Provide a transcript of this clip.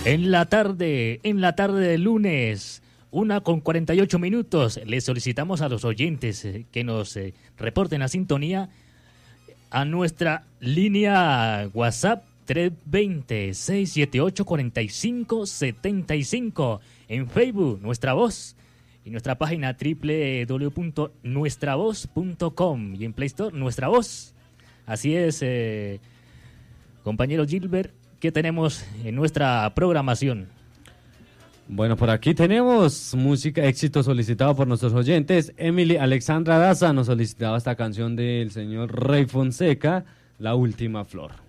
En la tarde de lunes, 1:48, les solicitamos a los oyentes que nos reporten la sintonía a nuestra línea WhatsApp 320-678-4575, en Facebook, Nuestra Voz, y nuestra página www.nuestravoz.com, y en Play Store, Nuestra Voz. Así es, compañero Gilbert, ¿qué tenemos en nuestra programación? Bueno, por aquí tenemos música, éxito solicitado por nuestros oyentes. Emily Alexandra Daza nos solicitaba esta canción del señor Rey Fonseca, La Última Flor.